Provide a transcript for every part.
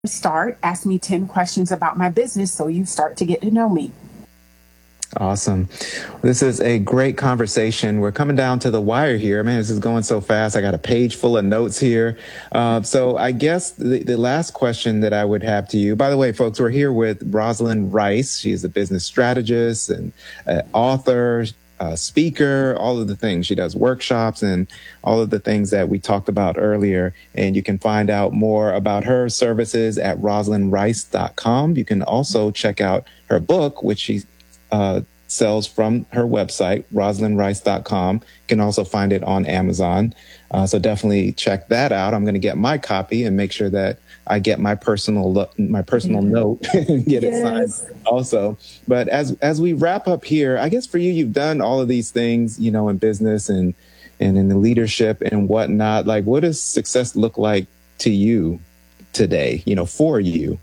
start, ask me 10 questions about my business so you start to get to know me. Awesome. This is a great conversation. We're coming down to the wire here. Man, this is going so fast. I got a page full of notes here. So I guess the last question that I would have to you, by the way, folks, we're here with Rosalind Rice. She's a business strategist and author, speaker, all of the things. She does workshops and all of the things that we talked about earlier. And you can find out more about her services at rosalindrice.com. You can also check out her book, which she sells from her website, rosalindrice.com. You can also find it on Amazon. So definitely check that out. I'm going to get my copy and make sure that I get my personal note and get it signed also. But as we wrap up here, I guess for you, you've done all of these things, you know, in business and in the leadership and whatnot. Like, what does success look like to you today, you know, for you?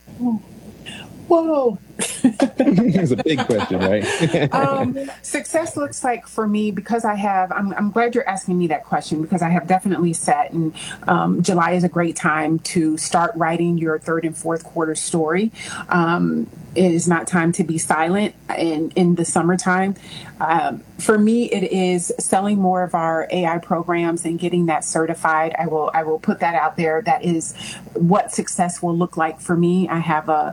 Whoa. It's a big question, right? Success looks like for me, because I'm glad you're asking me that question, because I have definitely sat, and July is a great time to start writing your third and fourth quarter story. It is not time to be silent in the summertime. For me, it is selling more of our AI programs and getting that certified. I will put that out there. That is what success will look like for me. I have a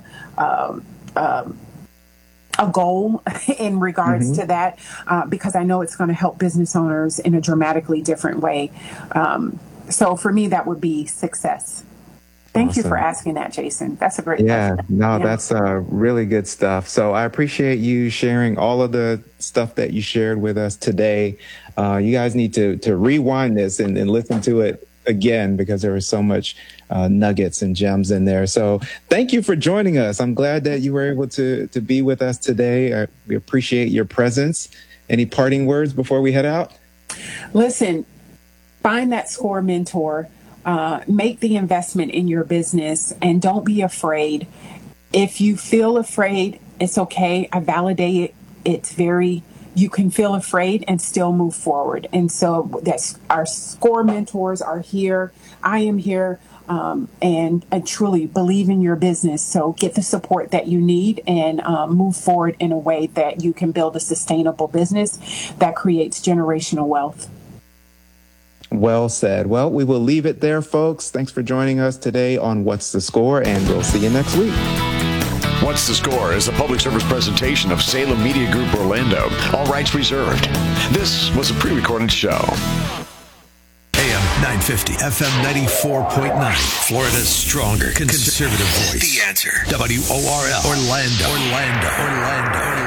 goal in regards to that, because I know it's going to help business owners in a dramatically different way. So for me, that would be success. Thank you for asking that, Jason. That's a great question. That's really good stuff. So I appreciate you sharing all of the stuff that you shared with us today. You guys need to rewind this and listen to it again, because there was so much nuggets and gems in there. So thank you for joining us. I'm glad that you were able to be with us today. We appreciate your presence. Any parting words before we head out? Listen, find that SCORE mentor. Make the investment in your business, and don't be afraid. If you feel afraid, it's okay. I validate it. You can feel afraid and still move forward. And so that's our SCORE mentors are here. I am here. And I truly believe in your business. So get the support that you need and move forward in a way that you can build a sustainable business that creates generational wealth. Well said. Well, we will leave it there, folks. Thanks for joining us today on What's the Score, and we'll see you next week. What's the Score is a public service presentation of Salem Media Group Orlando. All rights reserved. This was a pre-recorded show. AM 950, FM 94.9. Florida's stronger conservative voice. The Answer. WORL. Orlando.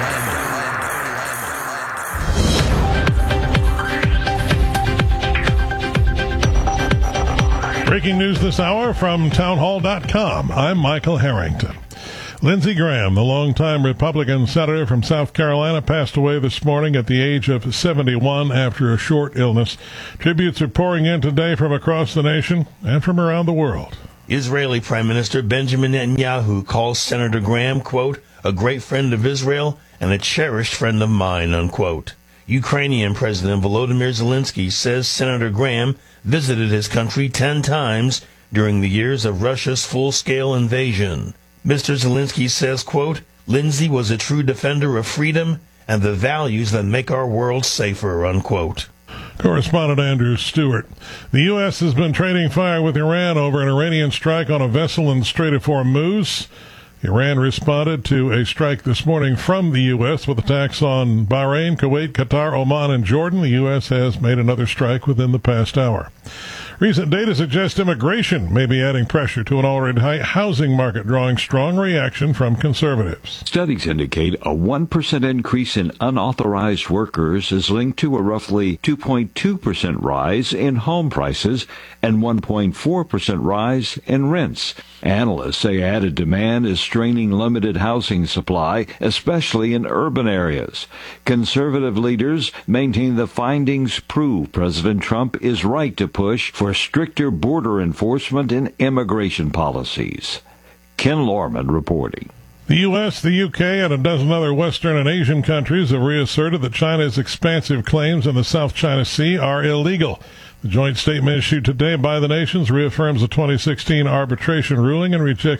Breaking news this hour from townhall.com. I'm Michael Harrington. Lindsey Graham, the longtime Republican senator from South Carolina, passed away this morning at the age of 71 after a short illness. Tributes are pouring in today from across the nation and from around the world. Israeli Prime Minister Benjamin Netanyahu calls Senator Graham, quote, a great friend of Israel and a cherished friend of mine, unquote. Ukrainian President Volodymyr Zelensky says Senator Graham visited his country 10 times during the years of Russia's full-scale invasion. Mr. Zelensky says, quote, Lindsey was a true defender of freedom and the values that make our world safer, unquote. Correspondent Andrew Stewart. The U.S. has been trading fire with Iran over an Iranian strike on a vessel in the Strait of Hormuz. Iran responded to a strike this morning from the U.S. with attacks on Bahrain, Kuwait, Qatar, Oman, and Jordan. The U.S. has made another strike within the past hour. Recent data suggests immigration may be adding pressure to an already high housing market, drawing strong reaction from conservatives. Studies indicate a 1% increase in unauthorized workers is linked to a roughly 2.2% rise in home prices and 1.4% rise in rents. Analysts say added demand is straining limited housing supply, especially in urban areas. Conservative leaders maintain the findings prove President Trump is right to push for stricter border enforcement and immigration policies. Ken Lorman reporting. The U.S., the U.K., and a dozen other Western and Asian countries have reasserted that China's expansive claims in the South China Sea are illegal. The joint statement issued today by the nations reaffirms the 2016 arbitration ruling and rejects